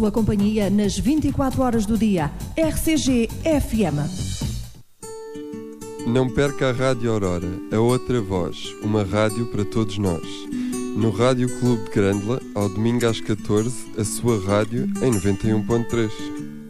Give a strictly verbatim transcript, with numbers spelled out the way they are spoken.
Sua companhia nas vinte e quatro horas do dia. R C G F M. Não perca a Rádio Aurora, a outra voz, uma rádio para todos nós. No Rádio Clube de Grândola, ao domingo às catorze, a sua rádio em noventa e um ponto três.